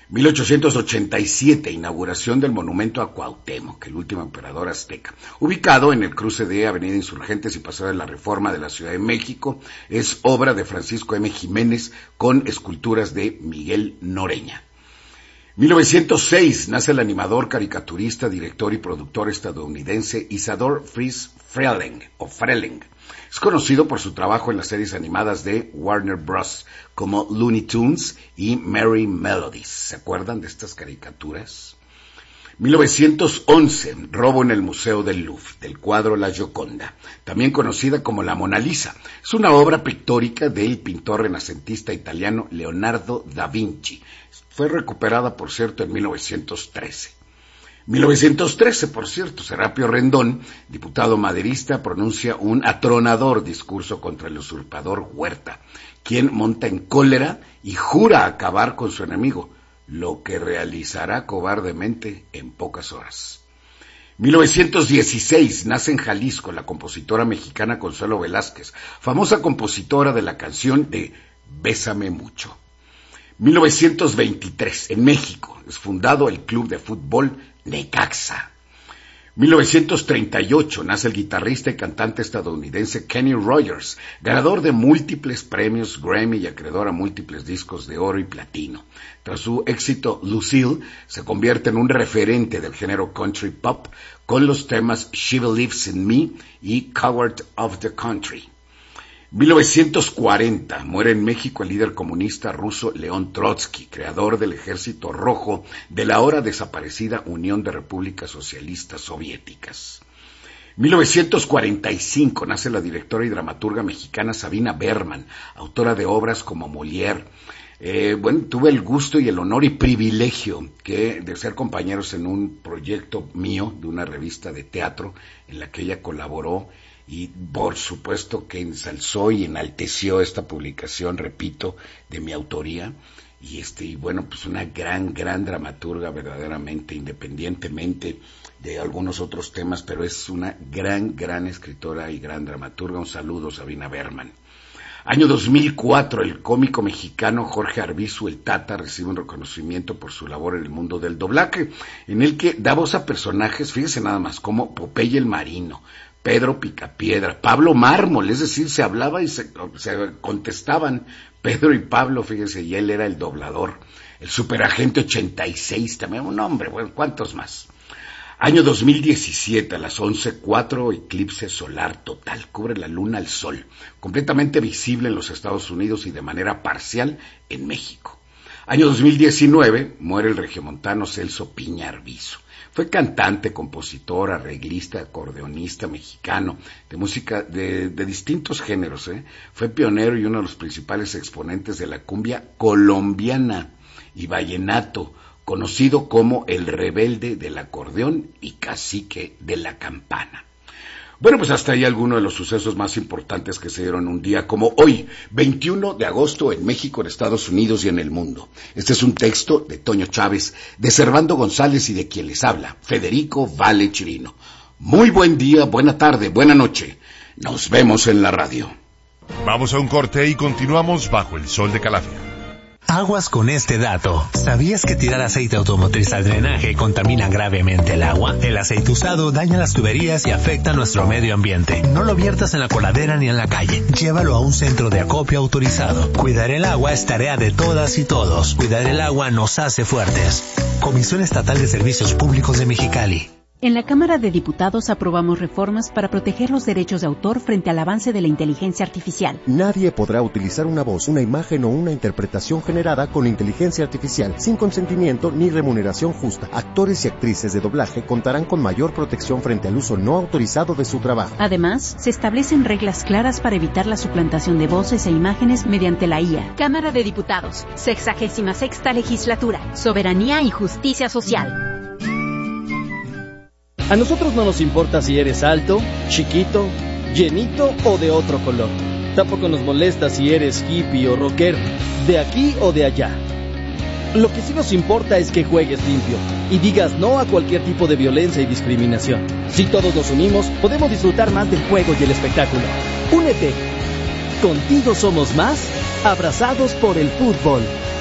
1887, inauguración del monumento a Cuauhtémoc, el último emperador azteca. Ubicado en el cruce de Avenida Insurgentes y Paseo de la Reforma de la Ciudad de México, es obra de Francisco M. Jiménez con esculturas de Miguel Noreña. 1906, nace el animador, caricaturista, director y productor estadounidense Isadore Fritz Freleng. Es conocido por su trabajo en las series animadas de Warner Bros. Como Looney Tunes y Merry Melodies. ¿Se acuerdan de estas caricaturas? 1911, robo en el Museo del Louvre, del cuadro La Gioconda, también conocida como la Mona Lisa. Es una obra pictórica del pintor renacentista italiano Leonardo da Vinci. Fue recuperada, por cierto, en 1913. 1913, por cierto, Serapio Rendón, diputado maderista, pronuncia un atronador discurso contra el usurpador Huerta, quien monta en cólera y jura acabar con su enemigo, lo que realizará cobardemente en pocas horas. 1916, nace en Jalisco la compositora mexicana Consuelo Velázquez, famosa compositora de la canción de Bésame Mucho. 1923, en México, es fundado el club de fútbol Necaxa. 1938, nace el guitarrista y cantante estadounidense Kenny Rogers, ganador de múltiples premios Grammy y acreedor a múltiples discos de oro y platino. Tras su éxito Lucille, se convierte en un referente del género country pop con los temas She Believes in Me y Coward of the Country. 1940, muere en México el líder comunista ruso León Trotsky, creador del Ejército Rojo de la ahora desaparecida Unión de Repúblicas Socialistas Soviéticas. 1945, nace la directora y dramaturga mexicana Sabina Berman, autora de obras como Molière. Tuve el gusto y el honor y privilegio de ser compañeros en un proyecto mío de una revista de teatro en la que ella colaboró. Y por supuesto que ensalzó y enalteció esta publicación, repito, de mi autoría, y pues una gran dramaturga verdaderamente, independientemente de algunos otros temas, pero es una gran escritora y gran dramaturga. Un saludo, Sabina Berman. Año 2004, el cómico mexicano Jorge Arbizu, el Tata, recibe un reconocimiento por su labor en el mundo del doblaje, en el que da voz a personajes, fíjese nada más, como Popeye el Marino, Pedro Picapiedra, Pablo Mármol, es decir, se hablaba y se contestaban Pedro y Pablo, fíjense, y él era el doblador. El Superagente 86, también un hombre, ¿cuántos más? Año 2017, a las 11:04, eclipse solar total, cubre la luna al sol, completamente visible en los Estados Unidos y de manera parcial en México. Año 2019, muere el regiomontano Celso Piña Arbizu. Fue cantante, compositor, arreglista, acordeonista mexicano, de música de distintos géneros. Fue pionero y uno de los principales exponentes de la cumbia colombiana y vallenato, conocido como el rebelde del acordeón y cacique de la campana. Bueno, pues hasta ahí algunos de los sucesos más importantes que se dieron un día como hoy, 21 de agosto en México, en Estados Unidos y en el mundo. Este es un texto de Toño Chávez, de Servando González y de quien les habla, Federico Vale Chirino. Muy buen día, buena tarde, buena noche. Nos vemos en la radio. Vamos a un corte y continuamos bajo el sol de Calafia. Aguas con este dato. ¿Sabías que tirar aceite automotriz al drenaje contamina gravemente el agua? El aceite usado daña las tuberías y afecta nuestro medio ambiente. No lo viertas en la coladera ni en la calle. Llévalo a un centro de acopio autorizado. Cuidar el agua es tarea de todas y todos. Cuidar el agua nos hace fuertes. Comisión Estatal de Servicios Públicos de Mexicali. En la Cámara de Diputados aprobamos reformas para proteger los derechos de autor frente al avance de la inteligencia artificial. Nadie podrá utilizar una voz, una imagen o una interpretación generada con inteligencia artificial sin consentimiento ni remuneración justa. Actores y actrices de doblaje contarán con mayor protección frente al uso no autorizado de su trabajo. Además, se establecen reglas claras para evitar la suplantación de voces e imágenes mediante la IA. Cámara de Diputados, 66ª Legislatura, Soberanía y Justicia Social. A nosotros no nos importa si eres alto, chiquito, llenito o de otro color. Tampoco nos molesta si eres hippie o rockero, de aquí o de allá. Lo que sí nos importa es que juegues limpio y digas no a cualquier tipo de violencia y discriminación. Si todos nos unimos, podemos disfrutar más del juego y el espectáculo. Únete. Contigo somos más, abrazados por el fútbol.